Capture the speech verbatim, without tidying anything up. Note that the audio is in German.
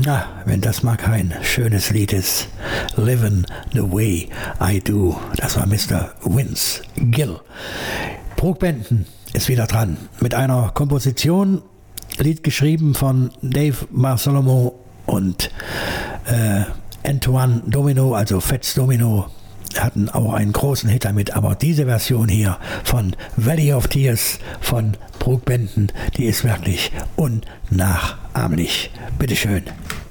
Na, wenn das mal kein schönes Lied ist. Livin' the Way I Do. Das war Mister Vince Gill. Brook Benton ist wieder dran mit einer Komposition, Lied geschrieben von Dave Bartholomew und äh, Antoine Domino, also Fats Domino, hatten auch einen großen Hit damit, aber diese Version hier von Valley of Tears von Brook Benton, die ist wirklich unnachahmlich. Bitteschön.